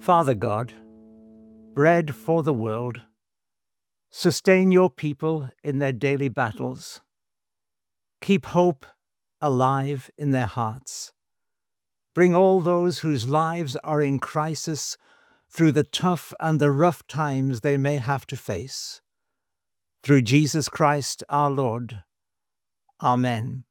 Father God, bread for the world, sustain your people in their daily battles. Keep hope alive in their hearts. Bring all those whose lives are in crisis through the tough and the rough times they may have to face. Through Jesus Christ our Lord. Amen.